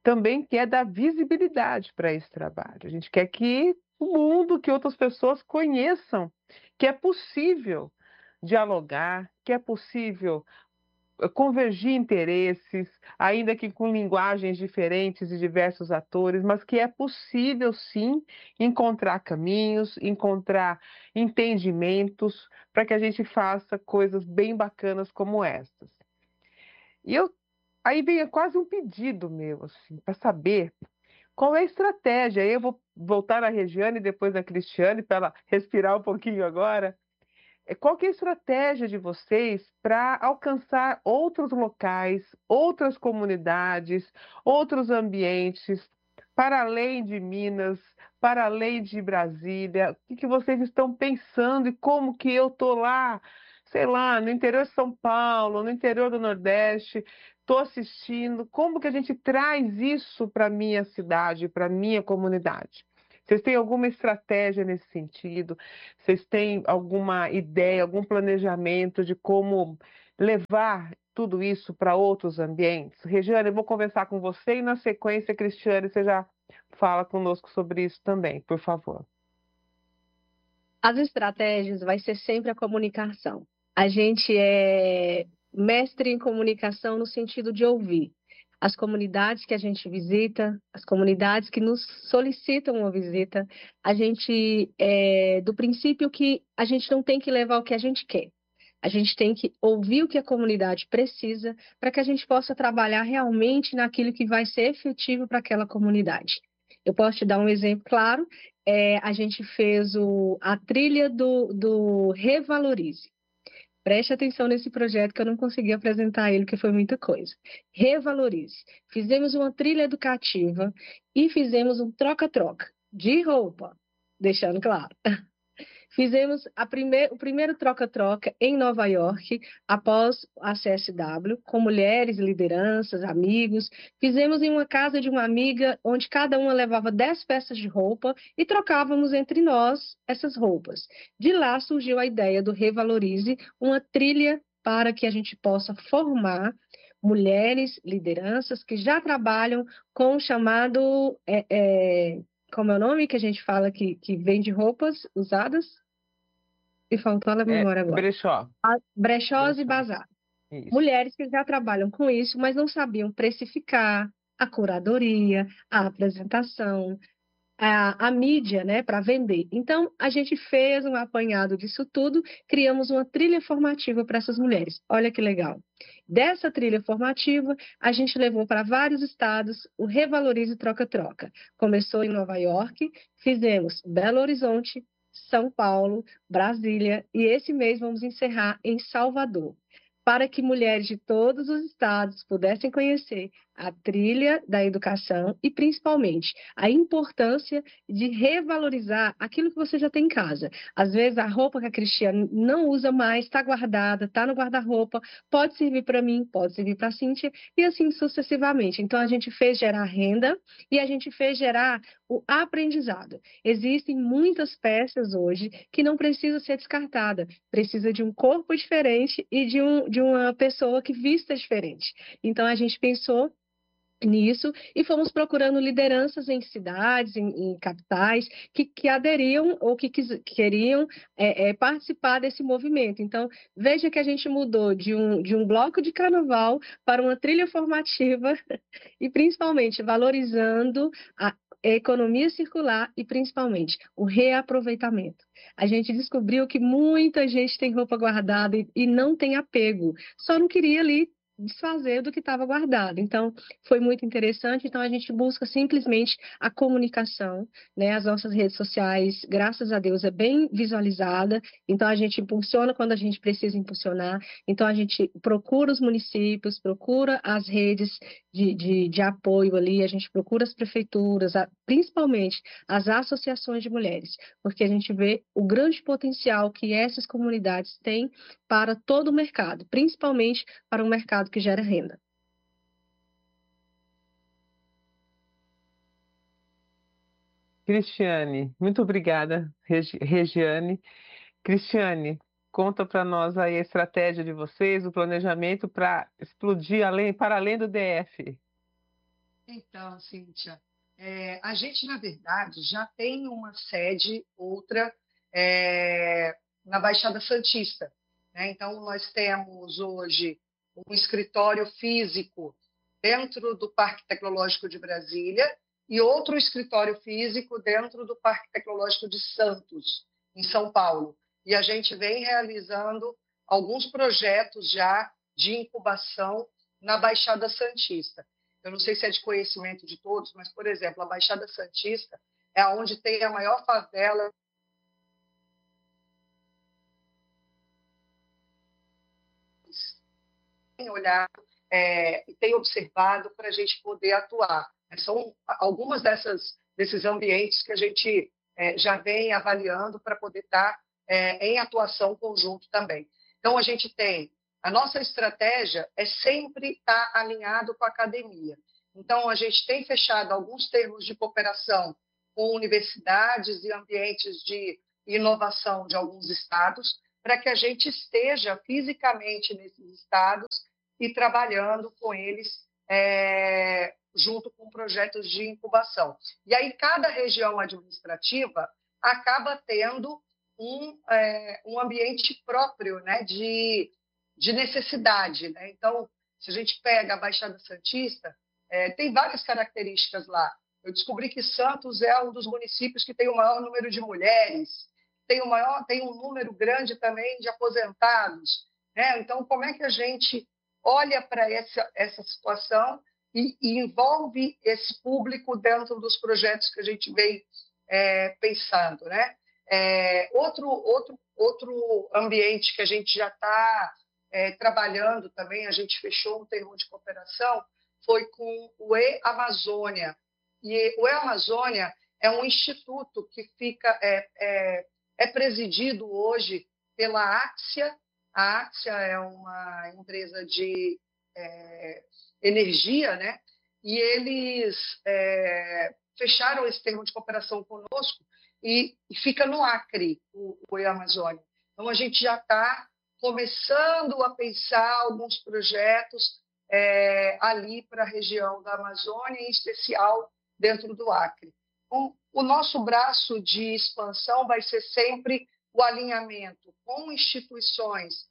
também quer dar visibilidade para esse trabalho. A gente quer que o mundo, que outras pessoas conheçam que é possível dialogar, que é possível convergir interesses, ainda que com linguagens diferentes de diversos atores, mas que é possível sim encontrar caminhos, encontrar entendimentos para que a gente faça coisas bem bacanas como essas. E eu aí vem quase um pedido meu, assim, para saber qual é a estratégia. Aí eu vou voltar na Regiane e depois na Cristiane para ela respirar um pouquinho agora. Qual que é a estratégia de vocês para alcançar outros locais, outras comunidades, outros ambientes, para além de Minas, para além de Brasília? O que que vocês estão pensando e como que eu estou lá, sei lá, no interior de São Paulo, no interior do Nordeste, estou assistindo, como que a gente traz isso para a minha cidade, para a minha comunidade? Vocês têm alguma estratégia nesse sentido? Vocês têm alguma ideia, algum planejamento de como levar tudo isso para outros ambientes? Regiane, eu vou conversar com você e na sequência, Cristiane, você já fala conosco sobre isso também, por favor. As estratégias vai ser sempre a comunicação. A gente é mestre em comunicação no sentido de ouvir. As comunidades que a gente visita, as comunidades que nos solicitam uma visita, a gente é do princípio que a gente não tem que levar o que a gente quer. A gente tem que ouvir o que a comunidade precisa para que a gente possa trabalhar realmente naquilo que vai ser efetivo para aquela comunidade. Eu posso te dar um exemplo claro. É, a gente fez o, a trilha do, do Revalorize. Preste atenção nesse projeto que eu não consegui apresentar ele, porque foi muita coisa. Revalorize. Fizemos uma trilha educativa e fizemos um troca-troca de roupa, deixando claro. Fizemos a prime... o primeiro troca-troca em Nova York, após a C S W, com mulheres, lideranças, amigos. Fizemos em uma casa de uma amiga, onde cada uma levava dez peças de roupa e trocávamos entre nós essas roupas. De lá surgiu a ideia do Revalorize, uma trilha para que a gente possa formar mulheres, lideranças que já trabalham com o chamado... É, é... Como é o nome que a gente fala que, que vende roupas usadas? E faltou a memória É, agora. brechó. Brechós Brechó. e bazar. Isso. Mulheres que já trabalham com isso, mas não sabiam precificar a curadoria, a apresentação, a, a mídia, né, para vender. Então, a gente fez um apanhado disso tudo, criamos uma trilha formativa para essas mulheres. Olha que legal. Dessa trilha formativa, a gente levou para vários estados o Revalorize Troca-Troca. Começou em Nova York, fizemos Belo Horizonte, São Paulo, Brasília e esse mês vamos encerrar em Salvador, para que mulheres de todos os estados pudessem conhecer a trilha da educação e, principalmente, a importância de revalorizar aquilo que você já tem em casa. Às vezes, a roupa que a Cristiane não usa mais, está guardada, está no guarda-roupa, pode servir para mim, pode servir para a Cíntia, e assim sucessivamente. Então, a gente fez gerar renda e a gente fez gerar o aprendizado. Existem muitas peças hoje que não precisam ser descartadas, precisa de um corpo diferente e de, um, de uma pessoa que vista diferente. Então, a gente pensou nisso e fomos procurando lideranças em cidades, em, em capitais que, que aderiam ou que quis, queriam é, é, participar desse movimento. Então, veja que a gente mudou de um, de um bloco de carnaval para uma trilha formativa e principalmente valorizando a economia circular e principalmente o reaproveitamento. A gente descobriu que muita gente tem roupa guardada e, e não tem apego, só não queria ali desfazer do que estava guardado. Então, foi muito interessante. Então, a gente busca simplesmente a comunicação, né? As nossas redes sociais, graças a Deus, é bem visualizada. Então, a gente impulsiona quando a gente precisa impulsionar. Então, a gente procura os municípios, procura as redes de, de, de apoio ali, a gente procura as prefeituras, a, principalmente as associações de mulheres, porque a gente vê o grande potencial que essas comunidades têm para todo o mercado, principalmente para um mercado que gera renda. Cristiane, muito obrigada, Regi- Regiane. Cristiane, conta para nós aí a estratégia de vocês, o planejamento para explodir além, para além do D F. Então, Cíntia, é, a gente, na verdade, já tem uma sede, outra, é, na Baixada Santista, né? Então, nós temos hoje um escritório físico dentro do Parque Tecnológico de Brasília e outro escritório físico dentro do Parque Tecnológico de Santos, em São Paulo. E a gente vem realizando alguns projetos já de incubação na Baixada Santista. Eu não sei se é de conhecimento de todos, mas, por exemplo, a Baixada Santista é onde tem a maior favela tem olhado é, e tem observado para a gente poder atuar. São algumas dessas, desses ambientes que a gente é, já vem avaliando para poder estar é, em atuação conjunto também. Então, a gente tem, a nossa estratégia é sempre estar alinhado com a academia. Então, a gente tem fechado alguns termos de cooperação com universidades e ambientes de inovação de alguns estados, para que a gente esteja fisicamente nesses estados e trabalhando com eles é, junto com projetos de incubação. E aí, cada região administrativa acaba tendo um, é, um ambiente próprio, né, de, de necessidade. Né? Então, se a gente pega a Baixada Santista, é, tem várias características lá. Eu descobri que Santos é um dos municípios que tem o maior número de mulheres, tem, o maior, tem um número grande também de aposentados. Né? Então, como é que a gente olha para essa, essa situação e, e envolve esse público dentro dos projetos que a gente vem é, pensando? Né? É, outro, outro, outro ambiente que a gente já está é, trabalhando também, a gente fechou um termo de cooperação, foi com o E-Amazônia. E o E-Amazônia é um instituto que fica, é, é, é presidido hoje pela Axia. A Axia é uma empresa de é, energia, né? E eles é, fecharam esse termo de cooperação conosco e, e fica no Acre, o, o E-Amazônia. Então, a gente já está começando a pensar alguns projetos é, ali para a região da Amazônia, em especial dentro do Acre. Então, o nosso braço de expansão vai ser sempre o alinhamento com instituições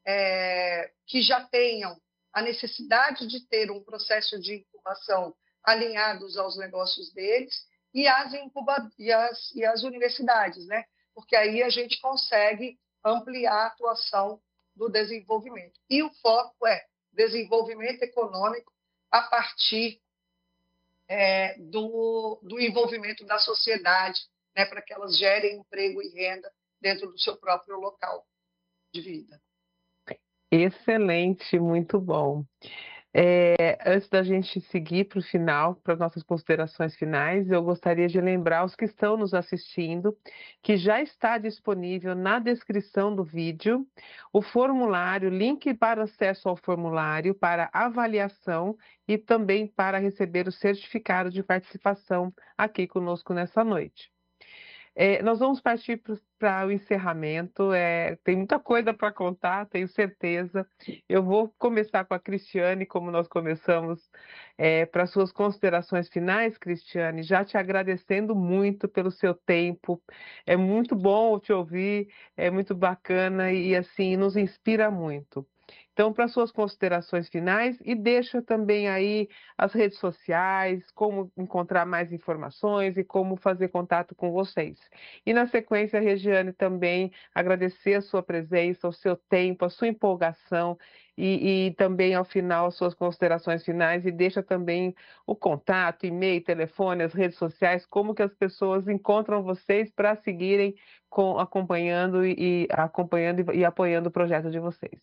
é, que já tenham a necessidade de ter um processo de incubação alinhados aos negócios deles e as, incuba e as, e as universidades, né? Porque aí a gente consegue ampliar a atuação do desenvolvimento. E o foco é desenvolvimento econômico a partir é, do, do envolvimento da sociedade, né, para que elas gerem emprego e renda dentro do seu próprio local de vida. Excelente, muito bom. É, antes da gente seguir para o final, para as nossas considerações finais, eu gostaria de lembrar os que estão nos assistindo que já está disponível na descrição do vídeo o formulário, link para acesso ao formulário, para avaliação e também para receber o certificado de participação aqui conosco nessa noite. É, nós vamos partir para o encerramento. É, tem muita coisa para contar, tenho certeza. Eu vou começar com a Cristiane, como nós começamos, é, para suas considerações finais, Cristiane, já te agradecendo muito pelo seu tempo. É muito bom te ouvir, é muito bacana e assim nos inspira muito. Então, para suas considerações finais, e deixa também aí as redes sociais, como encontrar mais informações e como fazer contato com vocês. E na sequência, Regiane, também agradecer a sua presença, o seu tempo, a sua empolgação e, e também, ao final, as suas considerações finais e deixa também o contato, e-mail, telefone, as redes sociais, como que as pessoas encontram vocês para seguirem com, acompanhando e, acompanhando e, e apoiando o projeto de vocês.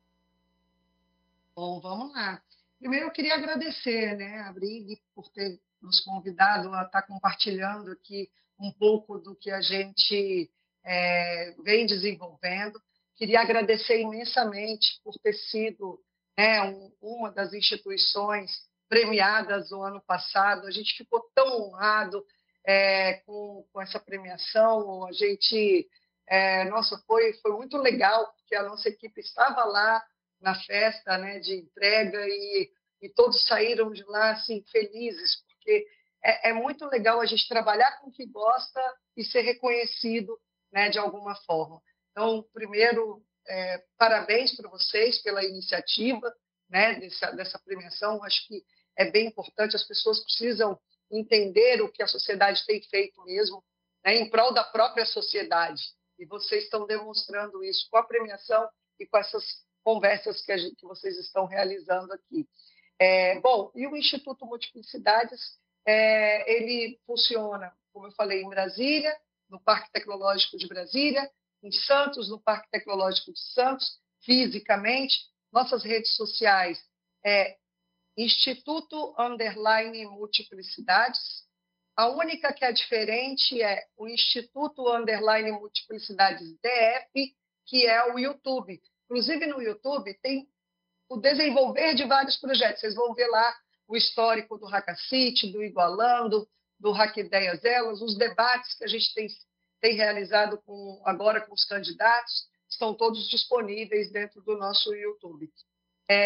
Bom, vamos lá. Primeiro, eu queria agradecer, né, a Brig por ter nos convidado a estar compartilhando aqui um pouco do que a gente é, vem desenvolvendo. Queria agradecer imensamente por ter sido, né, um, uma das instituições premiadas no ano passado. A gente ficou tão honrado é, com, com essa premiação. A gente, é, nossa, foi, foi muito legal, porque a nossa equipe estava lá na festa, né, de entrega, e e todos saíram de lá assim, felizes, porque é, é muito legal a gente trabalhar com o que gosta e ser reconhecido, né, de alguma forma. Então, primeiro, é, parabéns para vocês pela iniciativa, né, dessa, dessa premiação. Acho que é bem importante, as pessoas precisam entender o que a sociedade tem feito mesmo, né, em prol da própria sociedade. E vocês estão demonstrando isso com a premiação e com essas conversas que, a gente, que vocês estão realizando aqui. É, bom, e o Instituto Multiplicidades, é, ele funciona, como eu falei, em Brasília, no Parque Tecnológico de Brasília, em Santos, no Parque Tecnológico de Santos, fisicamente. Nossas redes sociais é Instituto Underline Multiplicidades. A única que é diferente é o Instituto Underline Multiplicidades D F, que é o YouTube. Inclusive, no YouTube tem o desenvolver de vários projetos. Vocês vão ver lá o histórico do Hackacity, do Igualando, do Hack Ideias Elas, os debates que a gente tem, tem realizado com, agora com os candidatos, estão todos disponíveis dentro do nosso YouTube.